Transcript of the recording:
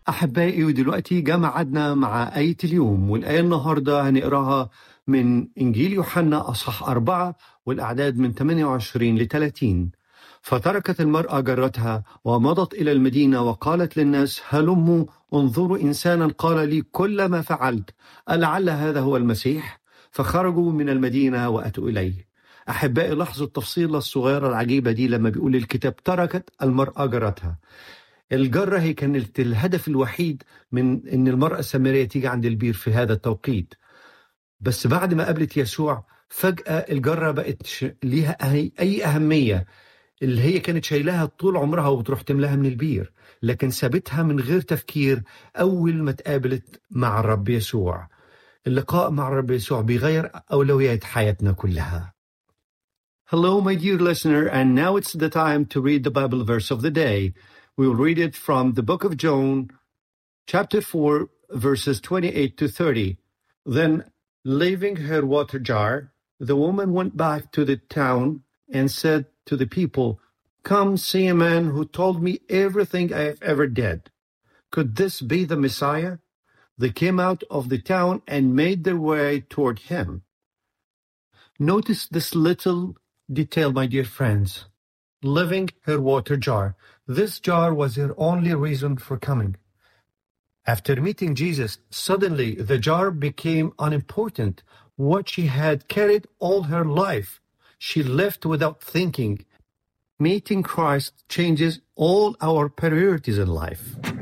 أحبائي، ودلوقتي جاء ميعادنا مع آية اليوم، والآية النهاردة هنقراها من إنجيل يوحنا أصحاح 4 والأعداد من 28 ل 30. فتركت المرأة جرتها ومضت إلى المدينة وقالت للناس: هلموا انظروا إنسانا قال لي كل ما فعلت، ألعل هذا هو المسيح؟ فخرجوا من المدينة وأتوا إليه. أحبائي، لاحظوا التفصيلة الصغيرة العجيبة دي لما بيقول الكتاب تركت المرأة جرتها. الجرة هي كانت الهدف الوحيد من إن المرأة السامرية تيجي عند البير في هذا التوقيت. بس بعد ما قابلت يسوع فجأة الجرة بقت ليها أي أهمية، اللي هي كانت شايلها طول عمرها وبتروح تملاها من البير، لكن سابتها من غير تفكير أول ما تقابلت مع الرب يسوع. اللقاء مع الرب يسوع بيغير أولويات حياتنا كلها. Hello, my dear listener, and now it's the time to read the Bible verse of the day. We will read it from the book of John, chapter 4, verses 28 to 30. Then, leaving her water jar, the woman went back to the town and said to the people, "Come see a man who told me everything I have ever did. Could this be the Messiah?" They came out of the town and made their way toward him. Notice this little detail, my dear friends. Leaving her water jar. This jar was her only reason for coming. After meeting Jesus, suddenly the jar became unimportant. What she had carried all her life, she left without thinking. Meeting Christ changes all our priorities in life.